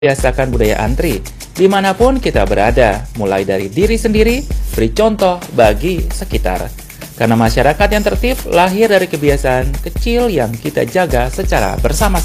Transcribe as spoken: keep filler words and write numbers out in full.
Biasakan budaya antri, dimanapun kita berada, mulai dari diri sendiri, beri contoh bagi sekitar. Karena masyarakat yang tertib lahir dari kebiasaan kecil yang kita jaga secara bersama-sama.